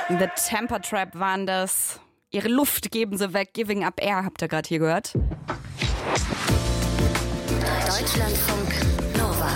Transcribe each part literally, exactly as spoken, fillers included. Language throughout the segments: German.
The Temper Trap waren das. Ihre Luft geben sie weg. Giving Up Air habt ihr gerade hier gehört. Deutschlandfunk Nova.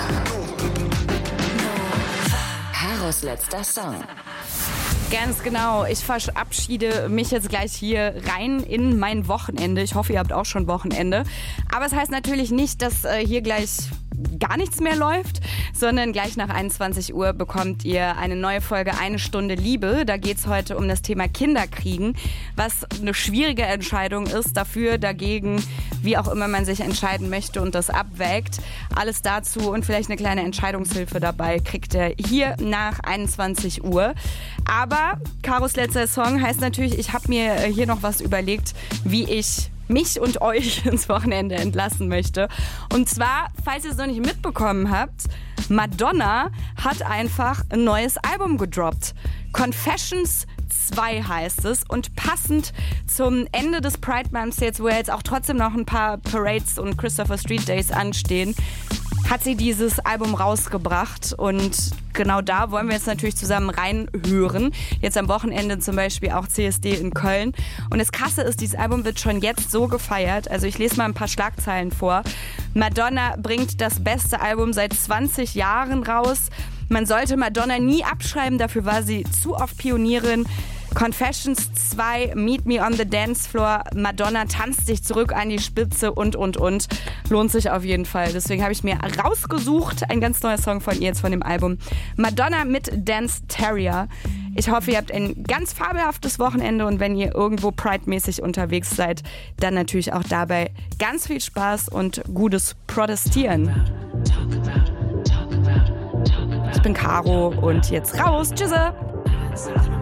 Karos letzter Song. Ganz genau. Ich verabschiede mich jetzt gleich hier rein in mein Wochenende. Ich hoffe, ihr habt auch schon Wochenende. Aber es heißt natürlich nicht, dass äh, hier gleich gar nichts mehr läuft, sondern gleich nach einundzwanzig Uhr bekommt ihr eine neue Folge Eine Stunde Liebe. Da geht es heute um das Thema Kinderkriegen, was eine schwierige Entscheidung ist, dafür, dagegen, wie auch immer man sich entscheiden möchte und das abwägt. Alles dazu und vielleicht eine kleine Entscheidungshilfe dabei kriegt ihr hier nach einundzwanzig Uhr. Aber Karos letzter Song heißt natürlich, ich habe mir hier noch was überlegt, wie ich mich und euch ins Wochenende entlassen möchte. Und zwar, falls ihr es noch nicht mitbekommen habt, Madonna hat einfach ein neues Album gedroppt. Confessions zwei heißt es. Und passend zum Ende des Pride Months jetzt, wo ja jetzt auch trotzdem noch ein paar Parades und Christopher Street Days anstehen, hat sie dieses Album rausgebracht und genau da wollen wir jetzt natürlich zusammen reinhören. Jetzt am Wochenende zum Beispiel auch C S D in Köln. Und das Krasse ist, dieses Album wird schon jetzt so gefeiert. Also ich lese mal ein paar Schlagzeilen vor. Madonna bringt das beste Album seit zwanzig Jahren raus. Man sollte Madonna nie abschreiben, dafür war sie zu oft Pionierin. Confessions zwei, Meet Me on the Dance Floor, Madonna tanzt sich zurück an die Spitze und, und, und. Lohnt sich auf jeden Fall. Deswegen habe ich mir rausgesucht, ein ganz neuer Song von ihr jetzt von dem Album. Madonna mit Dance Terrier. Ich hoffe, ihr habt ein ganz fabelhaftes Wochenende und wenn ihr irgendwo Pride-mäßig unterwegs seid, dann natürlich auch dabei ganz viel Spaß und gutes Protestieren. Ich bin Caro und jetzt raus. Tschüss.